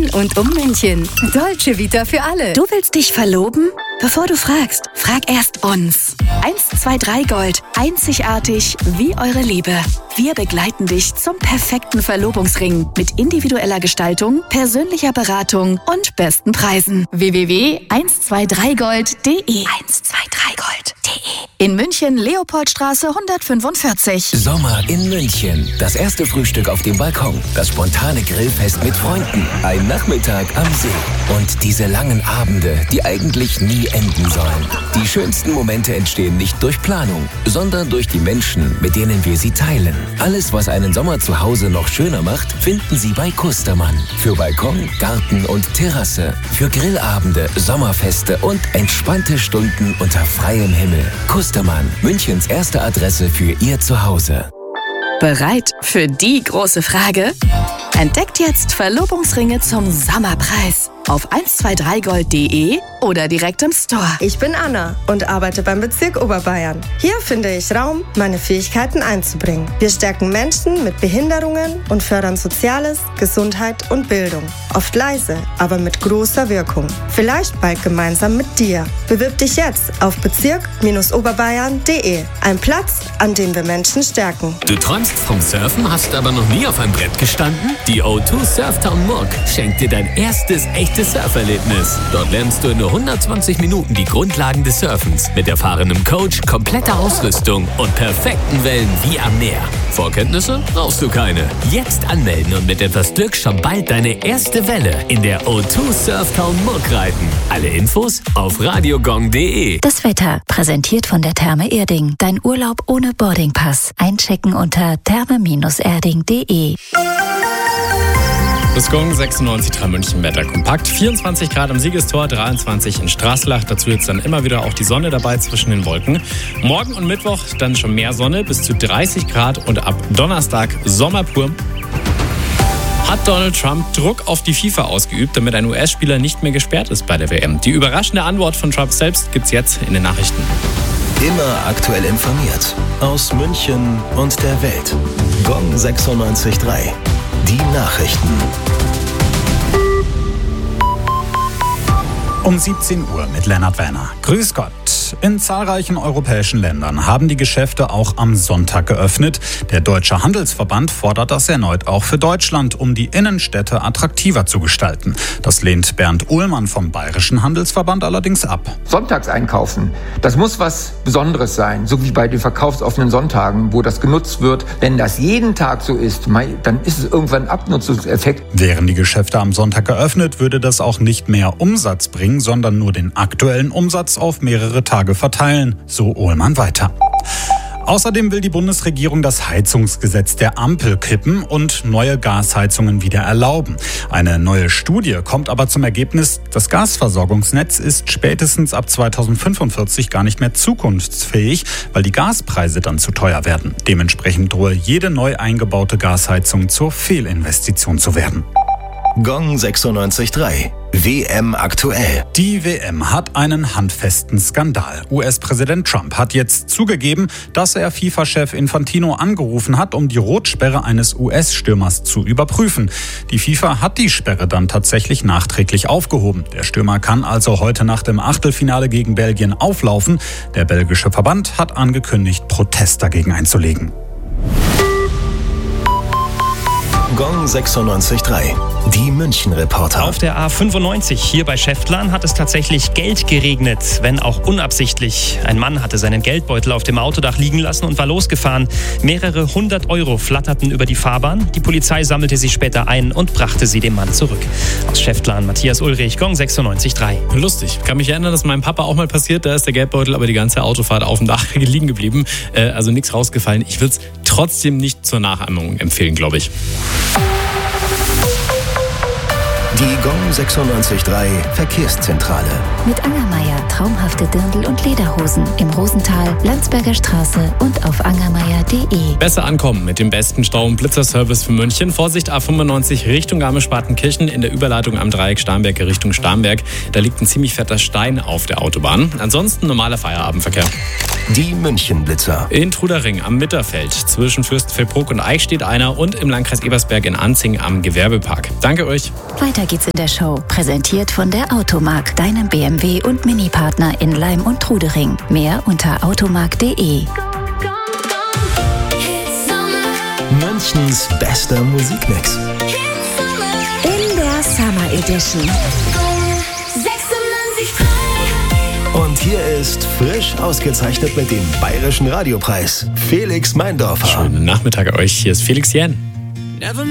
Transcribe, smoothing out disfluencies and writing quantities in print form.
In und um München. Dolce Vita für alle. Du willst dich verloben? Bevor du fragst, frag erst uns. 123 Gold. Einzigartig wie eure Liebe. Wir begleiten dich zum perfekten Verlobungsring mit individueller Gestaltung, persönlicher Beratung und besten Preisen. www.123gold.de 123gold.de In München, Leopoldstraße 145. Sommer in München. Das erste Frühstück auf dem Balkon. Das spontane Grillfest mit Freunden. Ein Nachmittag am See. Und diese langen Abende, die eigentlich nie enden sollen. Die schönsten Momente entstehen nicht durch Planung, sondern durch die Menschen, mit denen wir sie teilen. Alles, was einen Sommer zu Hause noch schöner macht, finden Sie bei Kustermann. Für Balkon, Garten und Terrasse. Für Grillabende, Sommerfeste und entspannte Stunden unter freiem Himmel. Kustermann, Münchens erste Adresse für Ihr Zuhause. Bereit für die große Frage? Entdeckt jetzt Verlobungsringe zum Sommerpreis auf 123gold.de oder direkt im Store. Ich bin Anna und arbeite beim Bezirk Oberbayern. Hier finde ich Raum, meine Fähigkeiten einzubringen. Wir stärken Menschen mit Behinderungen und fördern Soziales, Gesundheit und Bildung. Oft leise, aber mit großer Wirkung. Vielleicht bald gemeinsam mit dir. Bewirb dich jetzt auf bezirk-oberbayern.de. Ein Platz, an dem wir Menschen stärken. Du träumst vom Surfen, hast aber noch nie auf einem Brett gestanden? Die O2 Surftown Murg schenkt dir dein erstes echtes Surferlebnis. Dort lernst du in nur 120 Minuten die Grundlagen des Surfens mit erfahrenem Coach, kompletter Ausrüstung und perfekten Wellen wie am Meer. Vorkenntnisse brauchst du keine. Jetzt anmelden und mit etwas Glück schon bald deine erste Welle in der O2 Surftown Murg reiten. Alle Infos auf radiogong.de. Das Wetter, präsentiert von der Therme Erding. Dein Urlaub ohne Boardingpass. Einchecken unter therme-erding.de. Das Gong 96,3 München Wetter kompakt. 24 Grad am Siegestor, 23 in Straßlach. Dazu jetzt dann immer wieder auch die Sonne dabei zwischen den Wolken. Morgen und Mittwoch dann schon mehr Sonne, bis zu 30 Grad und ab Donnerstag Sommer pur. Hat Donald Trump Druck auf die FIFA ausgeübt, damit ein US-Spieler nicht mehr gesperrt ist bei der WM? Die überraschende Antwort von Trump selbst gibt's jetzt in den Nachrichten. Immer aktuell informiert. Aus München und der Welt. Gong 96,3. Die Nachrichten. Um 17 Uhr mit Lennart Werner. Grüß Gott. In zahlreichen europäischen Ländern haben die Geschäfte auch am Sonntag geöffnet. Der Deutsche Handelsverband fordert das erneut auch für Deutschland, um die Innenstädte attraktiver zu gestalten. Das lehnt Bernd Uhlmann vom Bayerischen Handelsverband allerdings ab. Sonntags einkaufen, das muss was Besonderes sein, so wie bei den verkaufsoffenen Sonntagen, wo das genutzt wird. Wenn das jeden Tag so ist, dann ist es irgendwann ein Abnutzungseffekt. Wären die Geschäfte am Sonntag geöffnet, würde das auch nicht mehr Umsatz bringen, sondern nur den aktuellen Umsatz auf mehrere Tage verteilen, so Uhlmann weiter. Außerdem will die Bundesregierung das Heizungsgesetz der Ampel kippen und neue Gasheizungen wieder erlauben. Eine neue Studie kommt aber zum Ergebnis, das Gasversorgungsnetz ist spätestens ab 2045 gar nicht mehr zukunftsfähig, weil die Gaspreise dann zu teuer werden. Dementsprechend drohe jede neu eingebaute Gasheizung zur Fehlinvestition zu werden. Gong 96,3. WM aktuell. Die WM hat einen handfesten Skandal. US-Präsident Trump hat jetzt zugegeben, dass er FIFA-Chef Infantino angerufen hat, um die Rotsperre eines US-Stürmers zu überprüfen. Die FIFA hat die Sperre dann tatsächlich nachträglich aufgehoben. Der Stürmer kann also heute Nacht im Achtelfinale gegen Belgien auflaufen. Der belgische Verband hat angekündigt, Protest dagegen einzulegen. Gong 96,3. Die München-Reporter. Auf der A95 hier bei Schäftlern hat es tatsächlich Geld geregnet, wenn auch unabsichtlich. Ein Mann hatte seinen Geldbeutel auf dem Autodach liegen lassen und war losgefahren. Mehrere 100 Euro flatterten über die Fahrbahn. Die Polizei sammelte sie später ein und brachte sie dem Mann zurück. Aus Schäftlern, Matthias Ulrich, Gong 96,3. Lustig. Kann mich erinnern, dass meinem Papa auch mal passiert. Da ist der Geldbeutel aber die ganze Autofahrt auf dem Dach liegen geblieben. Also nichts rausgefallen. Ich würde es trotzdem nicht zur Nachahmung empfehlen, glaube ich. Die Gong 96,3 Verkehrszentrale. Mit Angermeier traumhafte Dirndl und Lederhosen im Rosental, Landsberger Straße und auf angermeier.de. Besser ankommen mit dem besten Stau- und Blitzerservice für München. Vorsicht A95 Richtung Garmisch-Partenkirchen in der Überleitung am Dreieck Starnberg Richtung Starnberg. Da liegt ein ziemlich fetter Stein auf der Autobahn. Ansonsten normaler Feierabendverkehr. Die München-Blitzer. In Trudering am Mitterfeld zwischen Fürstenfeldbruck und Eich steht einer und im Landkreis Ebersberg in Anzing am Gewerbepark. Danke euch. Weiter geht's in der Show. Präsentiert von der Automark, deinem BMW- und Mini-Partner in Leim und Trudering. Mehr unter automark.de. Münchens bester Musikmix. In der Summer Edition. Und hier ist frisch ausgezeichnet mit dem Bayerischen Radiopreis Felix Meindorfer. Schönen Nachmittag euch. Hier ist Felix Jähn.